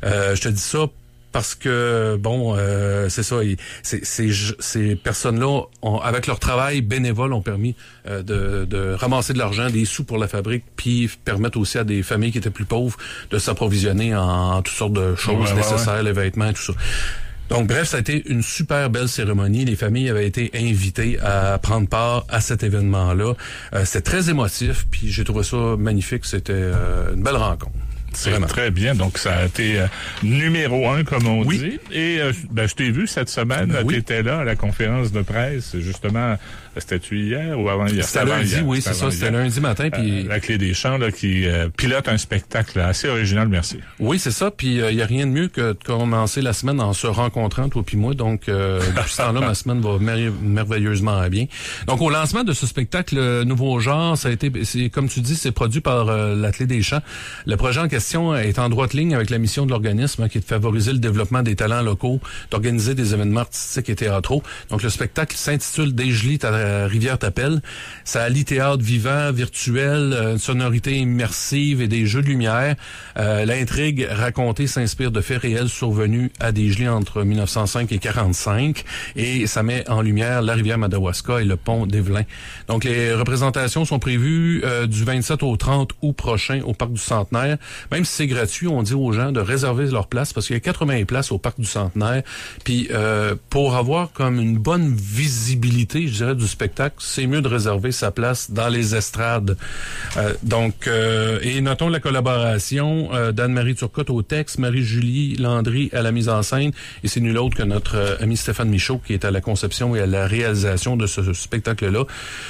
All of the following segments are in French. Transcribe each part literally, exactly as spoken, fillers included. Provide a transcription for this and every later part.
Euh, je te dis ça parce que, bon, euh, c'est ça, ils, c'est, c'est, ces personnes-là, ont, avec leur travail bénévole, ont permis euh, de, de ramasser de l'argent, des sous pour la fabrique, puis permettre aussi à des familles qui étaient plus pauvres de s'approvisionner en, en toutes sortes de choses ouais, nécessaires, ouais, ouais. les vêtements et tout ça. Donc, bref, ça a été une super belle cérémonie. Les familles avaient été invitées à prendre part à cet événement-là. Euh, c'était très émotif, puis j'ai trouvé ça magnifique. C'était euh, une belle rencontre. C'est Vraiment. Très bien. Donc, ça a été euh, numéro un, comme on oui. dit. Et euh, ben, je t'ai vu cette semaine. Ben, oui. Tu étais là à la conférence de presse, justement. C'était-tu hier ou avant hier? C'était lundi, hier. oui, c'est ça. C'était lundi matin. Puis euh, la Clé des Champs, là, qui euh, pilote un spectacle là, assez original, merci. Oui, c'est ça. Puis il euh, y a rien de mieux que de commencer la semaine en se rencontrant, toi puis moi. Donc, euh, depuis ce temps-là, ma semaine va mer- merveilleusement bien. Donc, au lancement de ce spectacle euh, Nouveau Genre, ça a été, c'est comme tu dis, c'est produit par euh, la Clé des Champs. Le projet en question est en droite ligne avec la mission de l'organisme, hein, qui est de favoriser le développement des talents locaux, d'organiser des événements artistiques et théâtraux. Donc, le spectacle s'intitule Desgelis ta rivière t'appelle. Ça allie théâtre vivant, virtuel, une sonorité immersive et des jeux de lumière. Euh, l'intrigue racontée s'inspire de faits réels survenus à Desgelis entre mille neuf cent cinq et quarante-cinq, et ça met en lumière la rivière Madawaska et le pont d'Evelyn. Donc, les représentations sont prévues euh, du vingt-sept au trente août prochain au Parc du Centenaire. Même si c'est gratuit, on dit aux gens de réserver leur place parce qu'il y a quatre-vingts places au Parc du Centenaire. Puis, euh, pour avoir comme une bonne visibilité, je dirais, du spectacle, c'est mieux de réserver sa place dans les estrades. Euh, donc, euh, et notons la collaboration euh, d'Anne-Marie Turcotte au texte, Marie-Julie Landry à la mise en scène, et c'est nul autre que notre euh, ami Stéphane Michaud qui est à la conception et à la réalisation de ce, ce spectacle-là.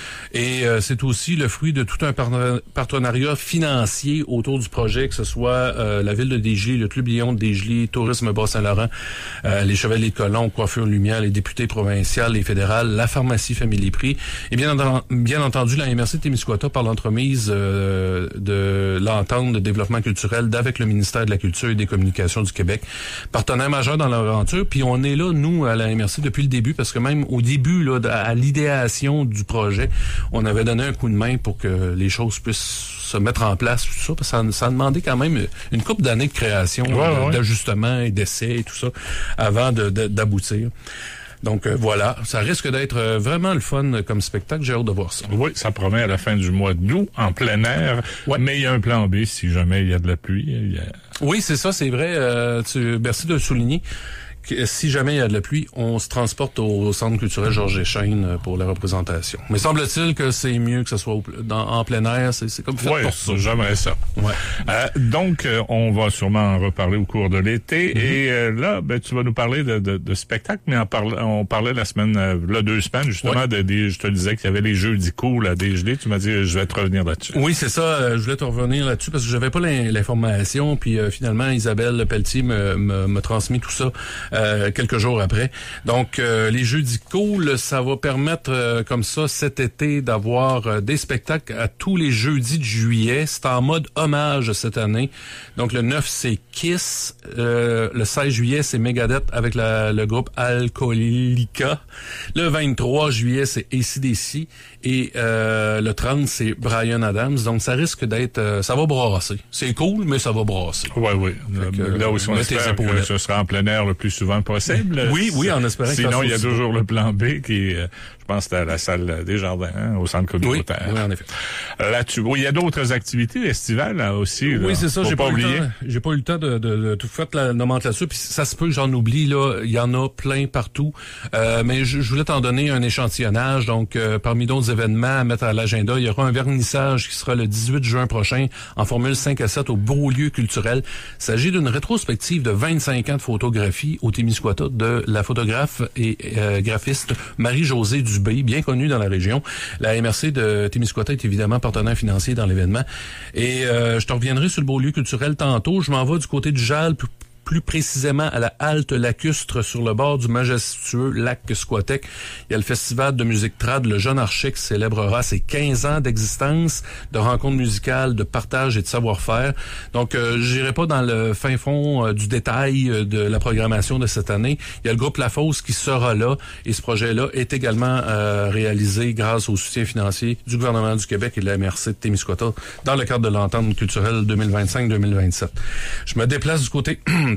Et euh, c'est aussi le fruit de tout un par- partenariat financier autour du projet, que ce soit euh, la ville de Desgelis, le Club Lion de Desgelis, Tourisme Bas-Saint-Laurent, euh, les Chevaliers de Colomb, Coiffure Lumière, les députés provinciales et fédérales, la pharmacie Family Prix, et bien, en- bien entendu la M R C de Témiscouata par l'entremise euh, de l'entente de développement culturel d'avec le ministère de la Culture et des Communications du Québec, partenaire majeur dans l'aventure. Puis on est là, nous, à la M R C depuis le début, parce que même au début, là, à l'idéation du projet, on avait donné un coup de main pour que les choses puissent se mettre en place, tout ça, parce que ça, ça a demandé quand même une couple d'années de création, ouais, euh, ouais. d'ajustement et d'essais et tout ça, avant de, de, d'aboutir. Donc euh, voilà, ça risque d'être euh, vraiment le fun comme spectacle, j'ai hâte de voir ça. Oui, ça promet à la fin du mois d'août, en plein air, ouais. Mais il y a un plan B si jamais il y a de la pluie. Il y a... Oui, c'est ça, c'est vrai, euh, tu, merci de le souligner. Si jamais il y a de la pluie, on se transporte au Centre culturel Georges Deschênes pour la représentation. Mais semble-t-il que c'est mieux que ce soit au, dans, en plein air, c'est, c'est comme fait ouais, pour ça. J'aimerais ça. Ouais. Euh, donc, euh, on va sûrement en reparler au cours de l'été. Mm-hmm. Et euh, là, ben, tu vas nous parler de, de, de spectacle, mais en parle, on parlait la semaine, euh, là, deux semaines, justement, ouais. de, de, je te disais qu'il y avait les jeudis cool à Desgelis. Tu m'as dit, je vais te revenir là-dessus. Oui, c'est ça. Euh, je voulais te revenir là-dessus parce que j'avais pas l'information. Puis euh, finalement, Isabelle Pelletier me, me, me transmis tout ça euh, quelques jours après. Donc, euh, les jeudis cool, ça va permettre euh, comme ça cet été d'avoir euh, des spectacles à tous les jeudis de juillet. C'est en mode hommage cette année. Donc, le neuf, c'est Kiss. Euh, le seize juillet, c'est Megadeth avec la, le groupe Alcoolica. Le vingt-trois juillet, c'est A C D C. Et euh, le trente, c'est Bryan Adams. Donc, ça risque d'être... Euh, ça va brasser. C'est cool, mais ça va brasser. Oui, oui. Que, là aussi, on espère que ce sera en plein air le plus souvent possible. Oui, oui, en espérant que ça Sinon, il y a toujours le plan B qui est... Je pense que c'était à la salle des Jardins, hein, au centre communautaire. Oui, oui, en effet. Là-dessus, oui, il y a d'autres activités estivales là aussi. Là. Oui, c'est ça. Faut j'ai pas, pas oublier. Eu le temps, j'ai pas eu le temps de, de, de tout faire la nomenclature. Puis ça se peut que j'en oublie là. Il y en a plein partout. Euh, mais je, je voulais t'en donner un échantillonnage. Donc, euh, parmi d'autres événements à mettre à l'agenda, il y aura un vernissage qui sera le dix-huit juin prochain en formule cinq à sept au Beaulieu culturel. Il s'agit d'une rétrospective de vingt-cinq ans de photographie au Témiscouata de la photographe et euh, graphiste Marie-Josée Dubé, bien connue dans la région. La M R C de Témiscouata est évidemment partenaire financier dans l'événement. Et euh, je te reviendrai sur le Beaulieu culturel tantôt. Je m'en vais du côté du Jalles, plus précisément à la halte lacustre sur le bord du majestueux lac Squatec. Il y a le festival de musique trad, le Jeune Archer, qui célébrera ses quinze ans d'existence, de rencontres musicales, de partage et de savoir-faire. Donc, euh, j'irai pas dans le fin fond euh, du détail euh, de la programmation de cette année. Il y a le groupe La Fosse qui sera là, et ce projet-là est également euh, réalisé grâce au soutien financier du gouvernement du Québec et de la M R C de Témiscouata dans le cadre de l'entente culturelle deux mille vingt-cinq deux mille vingt-sept. Je me déplace du côté